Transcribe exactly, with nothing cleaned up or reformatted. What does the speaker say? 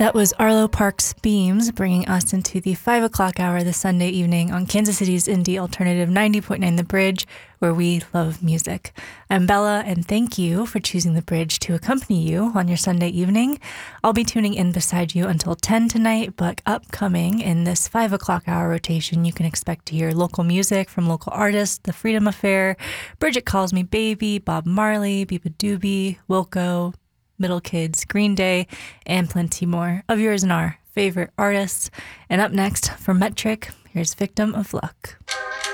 That was Arlo Parks Beams bringing us into the five o'clock hour this Sunday evening on Kansas City's Indie Alternative ninety point nine The Bridge, where we love music. I'm Bella, and thank you for choosing The Bridge to accompany you on your Sunday evening. I'll be tuning in beside you until ten tonight, but upcoming in this five o'clock hour rotation, you can expect to hear local music from local artists, The Freedom Affair, Bridget Calls Me Baby, Bob Marley, Biba Doobie, Wilco, Middle Kids, Green Day, and plenty more of yours and our favorite artists. And up next, from Metric, here's Victim of Luck.